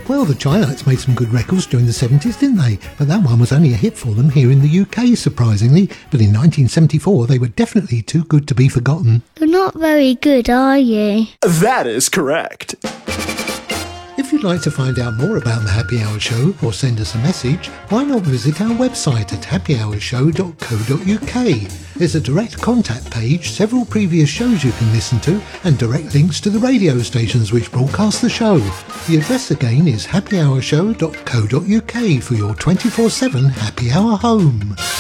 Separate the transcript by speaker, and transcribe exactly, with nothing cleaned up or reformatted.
Speaker 1: Well, the Chi-Lites made some good records during the seventies, didn't they? But that one was only a hit for them here in the U K, surprisingly. But in nineteen seventy-four, they were definitely too good to be forgotten.
Speaker 2: You're not very good, are you?
Speaker 3: That is correct.
Speaker 1: If you'd like to find out more about the Happy Hour Show or send us a message, why not visit our website at happy hour show dot co dot uk. There's a direct contact page, several previous shows you can listen to, and direct links to the radio stations which broadcast the show. The address again is happy hour show dot co dot uk for your twenty-four seven happy hour home.